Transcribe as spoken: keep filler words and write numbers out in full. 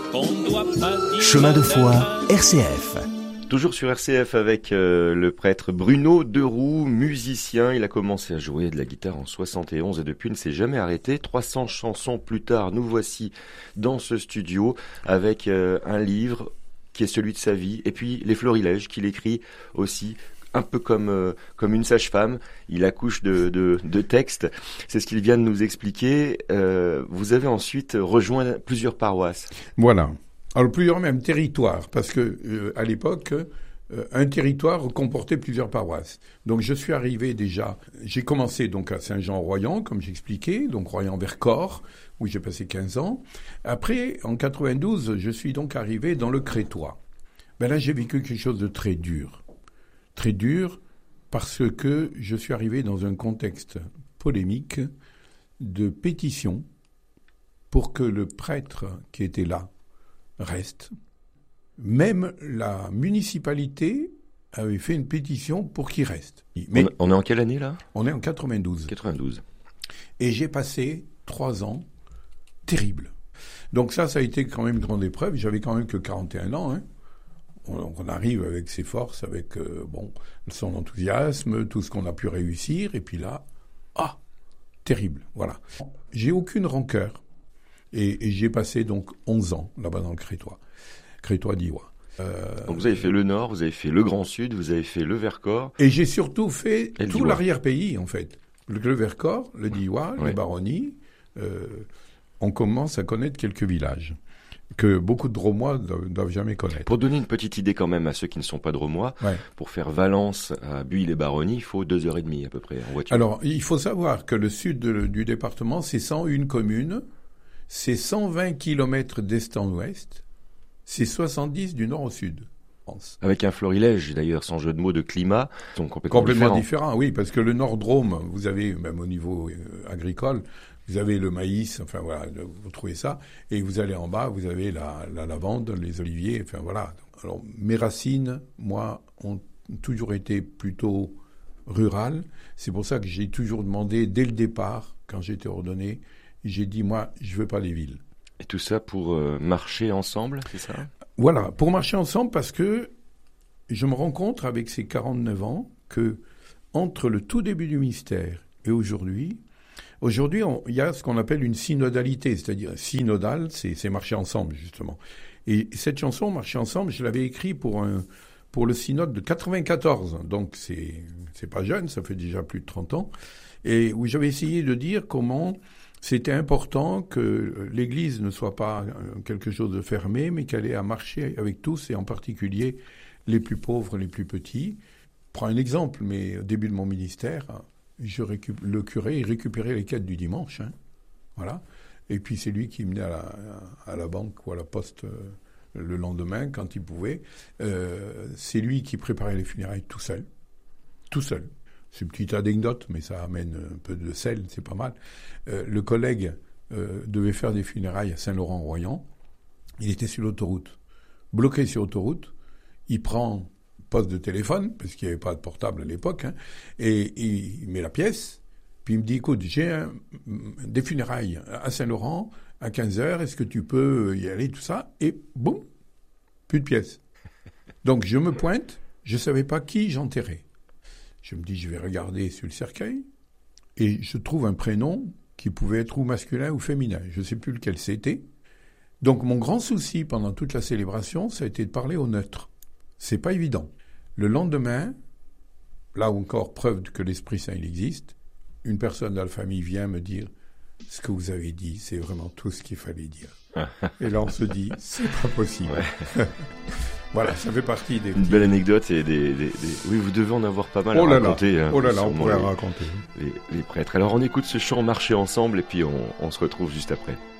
qu'on doit pas dire. Chemin de foi, R C F. Toujours sur R C F avec euh, le prêtre Bruno Deroux, musicien. Il a commencé à jouer de la guitare en soixante et onze et depuis il ne s'est jamais arrêté. trois cents chansons plus tard, nous voici dans ce studio avec euh, un livre qui est celui de sa vie et puis les florilèges qu'il écrit aussi. Un peu comme euh, comme une sage-femme, il accouche de, de, de textes. C'est ce qu'il vient de nous expliquer. Euh, vous avez ensuite rejoint plusieurs paroisses. Voilà. Alors plusieurs même territoires, parce que euh, à l'époque, euh, un territoire comportait plusieurs paroisses. Donc je suis arrivé déjà. J'ai commencé donc à Saint-Jean-Royan, comme j'expliquais, donc Royan-Vercors, où j'ai passé quinze ans. Après, en quatre-vingt-douze, je suis donc arrivé dans le Crétois. Ben là, j'ai vécu quelque chose de très dur. Très dur parce que je suis arrivé dans un contexte polémique de pétition pour que le prêtre qui était là reste. Même la municipalité avait fait une pétition pour qu'il reste. Mais on, on est en quelle année là ? On est en quatre-vingt-douze. quatre-vingt-douze. Et j'ai passé trois ans terribles. Donc ça, ça a été quand même une grande épreuve. J'avais quand même que quarante et un ans, hein. On arrive avec ses forces, avec euh, bon, son enthousiasme, tout ce qu'on a pu réussir, et puis là, ah, terrible, voilà. J'ai aucune rancœur, et, et j'ai passé donc onze ans là-bas dans le Crétois, Crétois d'Iwa. Euh, donc vous avez fait le Nord, vous avez fait le Grand Sud, vous avez fait le Vercors. Et j'ai surtout fait et tout l'arrière-pays, en fait. Le, le Vercors, le Diois, ouais. les Baronnies, euh, on commence à connaître quelques villages que beaucoup de Dromois ne doivent jamais connaître. Pour donner une petite idée quand même à ceux qui ne sont pas Dromois, ouais. Pour faire Valence à Buis-les-Baronnies, il faut deux heures et demie à peu près en voiture. Alors, il faut savoir que le sud de, du département, c'est cent une communes, c'est cent vingt kilomètres d'est en ouest, c'est soixante-dix du nord au sud. Avec un florilège, d'ailleurs, sans jeu de mots, de climat, sont complètement, complètement différents. différents. Oui, parce que le Nord-Drôme, vous avez, même au niveau euh, agricole, vous avez le maïs, enfin voilà, vous trouvez ça, et vous allez en bas, vous avez la, la lavande, les oliviers, enfin voilà. Alors, mes racines, moi, ont toujours été plutôt rurales. C'est pour ça que j'ai toujours demandé, dès le départ, quand j'étais ordonné, j'ai dit, moi, je veux pas les villes. Et tout ça pour euh, marcher ensemble, c'est ça ? Voilà, pour marcher ensemble, parce que je me rends compte, avec ces quarante-neuf ans, que entre le tout début du mystère et aujourd'hui, aujourd'hui, on, il y a ce qu'on appelle une synodalité, c'est-à-dire synodal, c'est, c'est marcher ensemble, justement. Et cette chanson, Marcher ensemble, je l'avais écrite pour un, pour le synode de quatre-vingt-quatorze, donc c'est, c'est pas jeune, ça fait déjà plus de trente ans, et où j'avais essayé de dire comment c'était important que l'Église ne soit pas quelque chose de fermé, mais qu'elle ait à marcher avec tous, et en particulier les plus pauvres, les plus petits. Je prends un exemple, mais au début de mon ministère, je récup- le curé, il récupérait les quêtes du dimanche, hein, voilà. Et puis c'est lui qui menait à la, à la banque ou à la poste euh, le lendemain, quand il pouvait. Euh, c'est lui qui préparait les funérailles tout seul, tout seul. C'est une petite anecdote, mais ça amène un peu de sel, c'est pas mal. Euh, le collègue euh, devait faire des funérailles à Saint-Laurent-Royan. Il était sur l'autoroute. Bloqué sur l'autoroute, il prend poste de téléphone, parce qu'il n'y avait pas de portable à l'époque, hein, et, et il met la pièce, puis il me dit, écoute, j'ai un, des funérailles à Saint-Laurent à quinze heures, est-ce que tu peux y aller, tout ça? Et boum, plus de pièces. Donc je me pointe, je ne savais pas qui j'enterrais. Je me dis, je vais regarder sur le cercueil, et je trouve un prénom qui pouvait être ou masculin ou féminin. Je ne sais plus lequel c'était. Donc mon grand souci pendant toute la célébration, ça a été de parler au neutre. C'est pas évident. Le lendemain, là encore, preuve que l'Esprit Saint il existe, une personne de la famille vient me dire, ce que vous avez dit, c'est vraiment tout ce qu'il fallait dire. Et là, on se dit, c'est pas possible. Ouais. Voilà, ça fait partie des... Une belle anecdote et des, des, des... Oui, vous devez en avoir pas mal oh à là raconter. Là. Hein, oh là là, on pourrait les, raconter. Les, les prêtres. Alors, on écoute ce chant Marcher ensemble et puis on, on se retrouve juste après.